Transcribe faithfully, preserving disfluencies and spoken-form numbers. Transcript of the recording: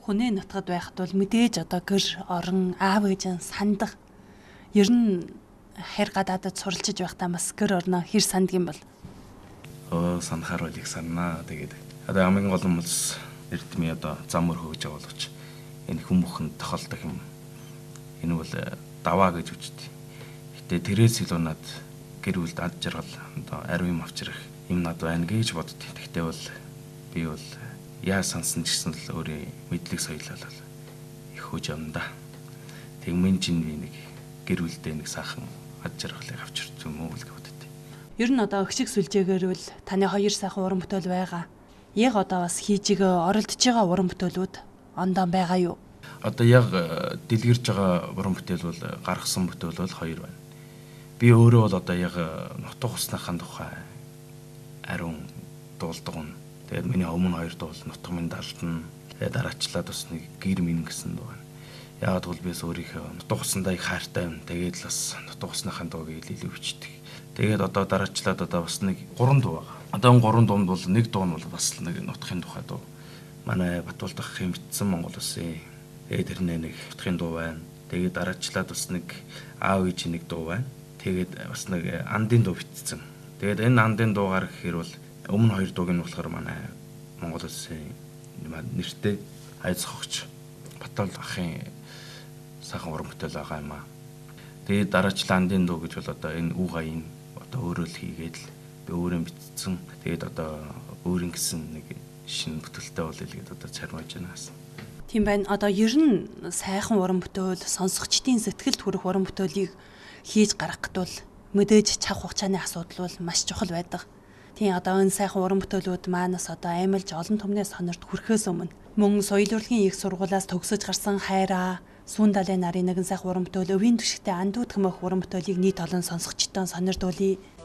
Хүнээ нутгад байхад бол мэдээж одоо гэр орон аав ээжэн сандах. Ер нь хэр гадаадад суралцж байхдаа бас гэр орноо хэр сандгийн бол. Оо санахаар бол их санаа. Тэгээд одоо хамгийн гол нь бол эрдмийн одоо зам мөр хөөж байгаа боловч энэ хүмүүхэн тохиолдог юм. Энэ бол даваа гэж үздэг. Гэтэ тэрээс илүү над гэр бүлд ад жаргал одоо ариу юм авчрах юм над байна гэж боддог. Тэгтээ бол би бол яа сансан ч гэсэн л өөрийн мэдлэг соёлол их хөөж явна да. Тэг мен чинь би нэг гэр бүлдээ нэг сайхан ад жаргалыг авчирч юм уу гэж боддог. Ер нь одоо өгчиг сүлжээгээр бол таны хоёр сайхан уран бүтээл байгаа. Яг одоо бас хийж байгаа оролдож байгаа уран бүтээлүүд ондоо байгаа юу? Одоо яг дэлгэрж байгаа уран бүтээл бол гаргасан бүтээл бол хоёр байна. Би өөрөө бол одоо яг нутаг усныхаа тухай ариун дуулдаг нь. Тэгээд миний өмнө хоёр дуул нутаг минь далтна. Тэгээд дараачлаад бас нэг гэр минь гэсэн дуу байна. Яагаад бол бис өөрийнхөө нутаг усандаа их хайртай юм. Тэгээд л бас нутаг усныхаа дууг илүү бичдэг. Тэгээд одоо дараачлаад одоо бас нэг гурван дуу байгаа. Одоо энэ гурван дуунд бол нэг дуу нь бол бас нэг нутгийн тухай дуу. Манай Батуулдах хэм битсэн Монгол Улсын. Тэгээд тэрнээ нэг нутгийн дуу байна. Тэгээд дараачлаад бас нэг аав ээжийн нэг дуу байна. Тэгээд бас нэг андын дуу битсэн. Тэгээд энэ андын дуугаар гэхээр бол өмнө хоёр дууг нь болохоор манай Монгол Улсын нэртэй айц хогч Батуулд ахын сайхан уран бүтээл байгаа юм аа. Тэгээд дараачлаа андын дуу гэж бол одоо энэ үгаян одоо өөрөө л хийгээд л би өөрөө битсэн. Тэгээд одоо өөрийн гэсэн нэг шинэ бүтээлтэй бол илгээд одоо цармааж байна гэсэн. Тийм байна. Одоо ер нь сайхан уран бүтээл сонсогчдын сэтгэлд хүрэх уран бүтээлийг хийж гаргахад бол мэдээж цав хугацааны асуудал бол маш чухал байдаг. Тийм одоо энэ сайхан уран бүтээлүүд маанаас одоо аймалж олон түмний сонорт хүрэхээс өмнө мөн соёл урлагийн их сургуулиас төгсөж гарсан хайраа Сүүн далайн нарын нэгэн сайхан уран бүтээл өвийн түшигтэй андууд хэмээх уран бүтээлийг нийт олон сонсогчдод сонирдуулъя.